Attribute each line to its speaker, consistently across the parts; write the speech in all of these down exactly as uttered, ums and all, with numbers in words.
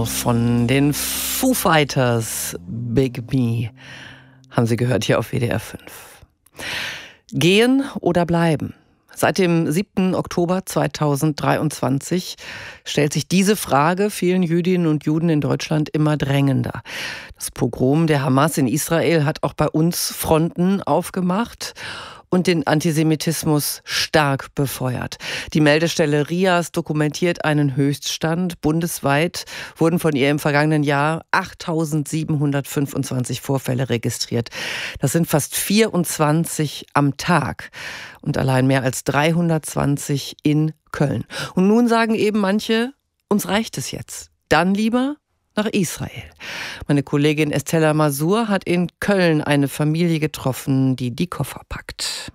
Speaker 1: Girl von den Foo Fighters, Big Me, haben Sie gehört hier auf W D R fünf. Gehen oder bleiben? Seit dem siebten Oktober zweitausenddreiundzwanzig stellt sich diese Frage vielen Jüdinnen und Juden in Deutschland immer drängender. Das Pogrom der Hamas in Israel hat auch bei uns Fronten aufgemacht und den Antisemitismus stark befeuert. Die Meldestelle RIAS dokumentiert einen Höchststand. Bundesweit wurden von ihr im vergangenen Jahr achttausendsiebenhundertfünfundzwanzig Vorfälle registriert. Das sind fast vierundzwanzig am Tag und allein mehr als dreihundertzwanzig in Köln. Und nun sagen eben manche, uns reicht es jetzt. Dann lieber nach Israel. Meine Kollegin Estella Masur hat in Köln eine Familie getroffen, die die Koffer packt.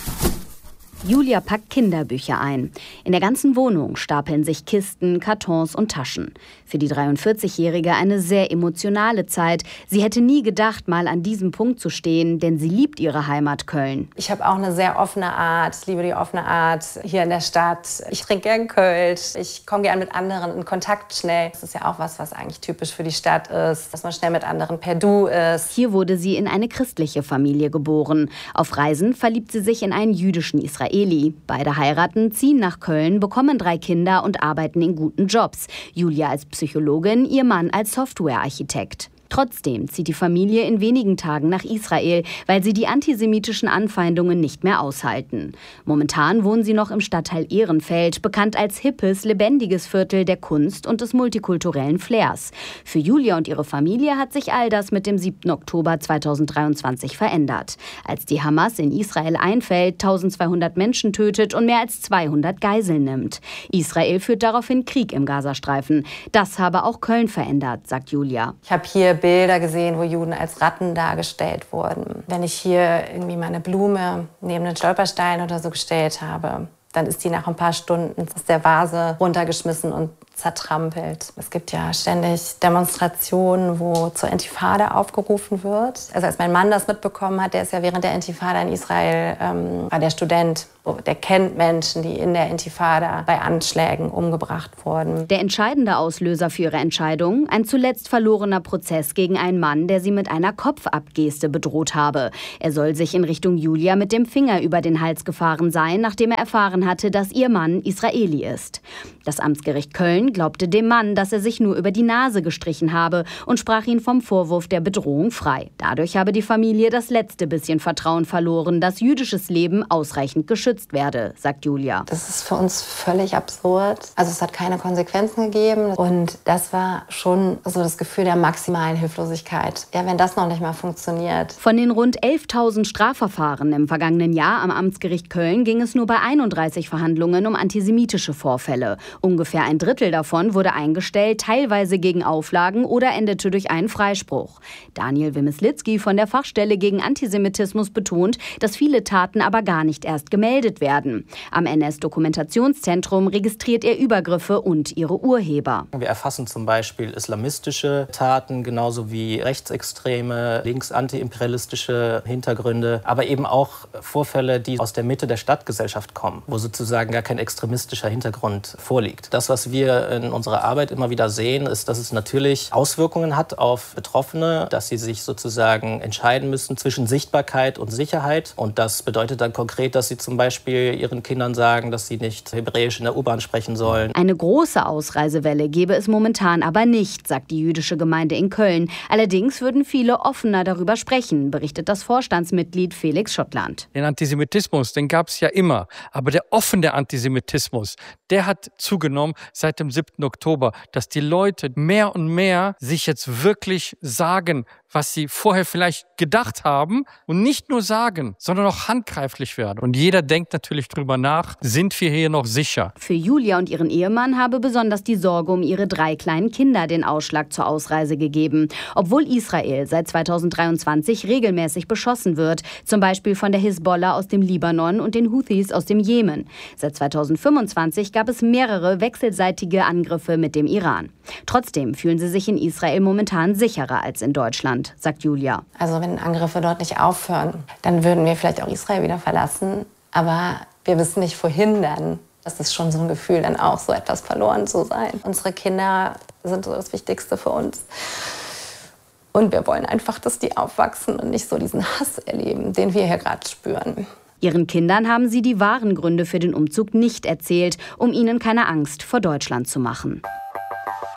Speaker 2: Julia packt Kinderbücher ein. In der ganzen Wohnung stapeln sich Kisten, Kartons und Taschen. Für die dreiundvierzigjährige eine sehr emotionale Zeit. Sie hätte nie gedacht, mal an diesem Punkt zu stehen, denn sie liebt ihre Heimat Köln.
Speaker 3: Ich habe auch eine sehr offene Art. Ich liebe die offene Art hier in der Stadt. Ich trinke gern Kölsch. Ich komme gern mit anderen in Kontakt schnell. Das ist ja auch was, was eigentlich typisch für die Stadt ist, dass man schnell mit anderen per Du ist.
Speaker 2: Hier wurde sie in eine christliche Familie geboren. Auf Reisen verliebt sie sich in einen jüdischen Israeli. Beide heiraten, ziehen nach Köln, bekommen drei Kinder und arbeiten in guten Jobs. Julia als Psychologin, ihr Mann als Softwarearchitekt. Trotzdem zieht die Familie in wenigen Tagen nach Israel, weil sie die antisemitischen Anfeindungen nicht mehr aushalten. Momentan wohnen sie noch im Stadtteil Ehrenfeld, bekannt als hippes, lebendiges Viertel der Kunst und des multikulturellen Flairs. Für Julia und ihre Familie hat sich all das mit dem siebten Oktober zweitausenddreiundzwanzig verändert. Als die Hamas in Israel einfällt, eintausendzweihundert Menschen tötet und mehr als zweihundert Geiseln nimmt. Israel führt daraufhin Krieg im Gazastreifen. Das habe auch Köln verändert, sagt Julia.
Speaker 3: Ich habe hier Bilder gesehen, wo Juden als Ratten dargestellt wurden. Wenn ich hier irgendwie meine Blume neben den Stolperstein oder so gestellt habe, dann ist die nach ein paar Stunden aus der Vase runtergeschmissen und zertrampelt. Es gibt ja ständig Demonstrationen, wo zur Intifada aufgerufen wird. Also als mein Mann das mitbekommen hat, der ist ja während der Intifada in Israel, ähm, war der Student. Der kennt Menschen, die in der Intifada bei Anschlägen umgebracht wurden.
Speaker 2: Der entscheidende Auslöser für ihre Entscheidung? Ein zuletzt verlorener Prozess gegen einen Mann, der sie mit einer Kopfabgeste bedroht habe. Er soll sich in Richtung Julia mit dem Finger über den Hals gefahren sein, nachdem er erfahren hatte, dass ihr Mann Israeli ist. Das Amtsgericht Köln glaubte dem Mann, dass er sich nur über die Nase gestrichen habe und sprach ihn vom Vorwurf der Bedrohung frei. Dadurch habe die Familie das letzte bisschen Vertrauen verloren, dass jüdisches Leben ausreichend geschützt werde, sagt Julia.
Speaker 3: Das ist für uns völlig absurd. Also es hat keine Konsequenzen gegeben und das war schon so das Gefühl der maximalen Hilflosigkeit. Ja, wenn das noch nicht mal funktioniert.
Speaker 2: Von den rund elftausend Strafverfahren im vergangenen Jahr am Amtsgericht Köln ging es nur bei einunddreißig Verhandlungen um antisemitische Vorfälle. Ungefähr ein Drittel davon wurde eingestellt, teilweise gegen Auflagen oder endete durch einen Freispruch. Daniel Wimeslitzki von der Fachstelle gegen Antisemitismus betont, dass viele Taten aber gar nicht erst gemeldet werden. Am N S-Dokumentationszentrum registriert er Übergriffe und ihre Urheber.
Speaker 4: Wir erfassen zum Beispiel islamistische Taten, genauso wie rechtsextreme, links-antiimperialistische Hintergründe, aber eben auch Vorfälle, die aus der Mitte der Stadtgesellschaft kommen, wo sozusagen gar kein extremistischer Hintergrund vorliegt. Das, was wir in unserer Arbeit immer wieder sehen, ist, dass es natürlich Auswirkungen hat auf Betroffene, dass sie sich sozusagen entscheiden müssen zwischen Sichtbarkeit und Sicherheit. Und das bedeutet dann konkret, dass sie zum Beispiel ihren Kindern sagen, dass sie nicht Hebräisch in der U-Bahn sprechen sollen.
Speaker 2: Eine große Ausreisewelle gebe es momentan aber nicht, sagt die jüdische Gemeinde in Köln. Allerdings würden viele offener darüber sprechen, berichtet das Vorstandsmitglied Felix Schottland.
Speaker 5: Den Antisemitismus, den gab es ja immer. Aber der offene Antisemitismus, der hat zugenommen seit dem siebten Oktober, dass die Leute mehr und mehr sich jetzt wirklich sagen, was sie vorher vielleicht gedacht haben und nicht nur sagen, sondern auch handgreiflich werden. Und jeder denkt natürlich drüber nach, sind wir hier noch sicher?
Speaker 2: Für Julia und ihren Ehemann habe besonders die Sorge um ihre drei kleinen Kinder den Ausschlag zur Ausreise gegeben. Obwohl Israel seit zweitausenddreiundzwanzig regelmäßig beschossen wird, zum Beispiel von der Hisbollah aus dem Libanon und den Houthis aus dem Jemen. Seit zweitausendfünfundzwanzig gab es mehrere wechselseitige Angriffe mit dem Iran. Trotzdem fühlen sie sich in Israel momentan sicherer als in Deutschland, sagt Julia.
Speaker 3: Also wenn Angriffe dort nicht aufhören, dann würden wir vielleicht auch Israel wieder verlassen. Aber wir wissen nicht, wohin dann. Das ist schon so ein Gefühl, dann auch so etwas verloren zu sein. Unsere Kinder sind so das Wichtigste für uns. Und wir wollen einfach, dass die aufwachsen und nicht so diesen Hass erleben, den wir hier gerade spüren.
Speaker 2: Ihren Kindern haben sie die wahren Gründe für den Umzug nicht erzählt, um ihnen keine Angst vor Deutschland zu machen.